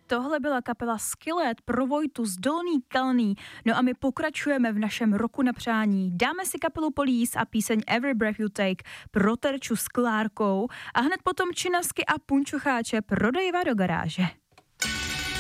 Tohle byla kapela Skillet pro Vojtu z Dolní Kalný. No a my pokračujeme v našem roku na přání. Dáme si kapelu Police a píseň Every Breath You Take pro Terču s Klárkou a hned potom Činasky a Punčocháče pro Dejva do garáže.